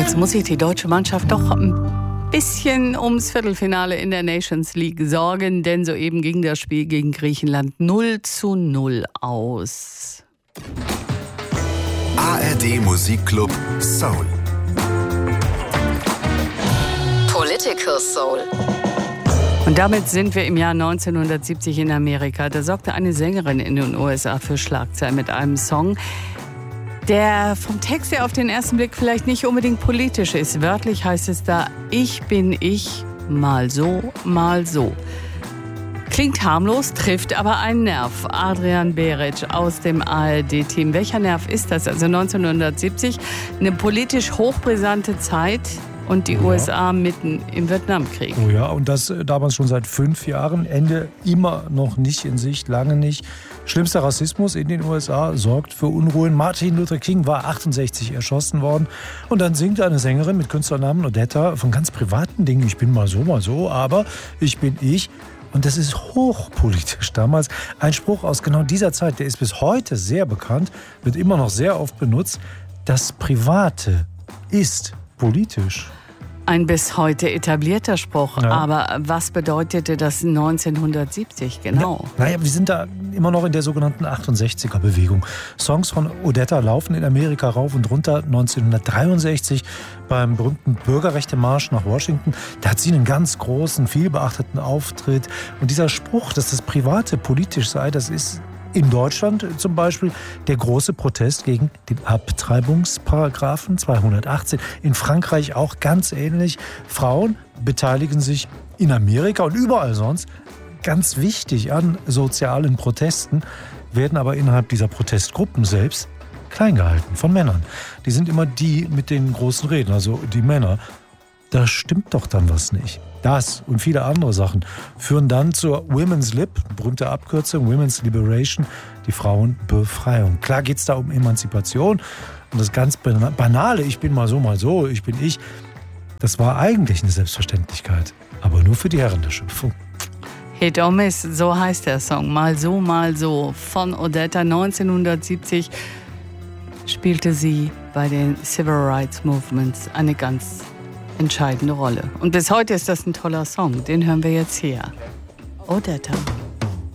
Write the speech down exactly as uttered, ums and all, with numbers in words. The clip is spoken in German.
Jetzt muss sich die deutsche Mannschaft doch ein bisschen ums Viertelfinale in der Nations League sorgen, denn soeben ging das Spiel gegen Griechenland null zu null aus. A R D Musikclub Soul. Political Soul. Und damit sind wir im Jahr neunzehnhundertsiebzig in Amerika. Da sorgte eine Sängerin in den U S A für Schlagzeilen mit einem Song, der vom Text her auf den ersten Blick vielleicht nicht unbedingt politisch ist. Wörtlich heißt es da: Ich bin ich, mal so, mal so. Klingt harmlos, trifft aber einen Nerv. Adrian Beric aus dem A R D-Team. Welcher Nerv ist das? Also neunzehnhundertsiebzig, eine politisch hochbrisante Zeit und die ja. U S A mitten im Vietnamkrieg. Oh ja, und das damals schon seit fünf Jahren. Ende immer noch nicht in Sicht, lange nicht. Schlimmster Rassismus in den U S A sorgt für Unruhen. Martin Luther King war achtundsechzig erschossen worden. Und dann singt eine Sängerin mit Künstlernamen Odetta von ganz privaten Dingen. Ich bin mal so, mal so, aber ich bin ich. Und das ist hochpolitisch damals. Ein Spruch aus genau dieser Zeit, der ist bis heute sehr bekannt, wird immer noch sehr oft benutzt. Das Private ist politisch. Ein bis heute etablierter Spruch. Ja. Aber was bedeutete das neunzehnhundertsiebzig genau? Na, naja, wir sind da immer noch in der sogenannten achtundsechziger-Bewegung. Songs von Odetta laufen in Amerika rauf und runter. neunzehnhundertdreiundsechzig beim berühmten Bürgerrechtemarsch nach Washington. Da hat sie einen ganz großen, vielbeachteten Auftritt. Und dieser Spruch, dass das Private politisch sei, das ist in Deutschland zum Beispiel der große Protest gegen den Abtreibungsparagraphen zweihundertachtzehn. In Frankreich auch ganz ähnlich. Frauen beteiligen sich in Amerika und überall sonst ganz wichtig an sozialen Protesten, werden aber innerhalb dieser Protestgruppen selbst klein gehalten von Männern. Die sind immer die mit den großen Reden, also die Männer. Da stimmt doch dann was nicht. Das und viele andere Sachen führen dann zur Women's Lib, berühmte Abkürzung, Women's Liberation, die Frauenbefreiung. Klar geht es da um Emanzipation und das ganz Banale, ich bin mal so, mal so, ich bin ich, das war eigentlich eine Selbstverständlichkeit, aber nur für die Herren der Schöpfung. Hit or Miss, so heißt der Song, mal so, mal so, von Odetta. neunzehnhundertsiebzig spielte sie bei den Civil Rights Movements eine ganz entscheidende Rolle. Und bis heute ist das ein toller Song. Den hören wir jetzt hier. Odetta.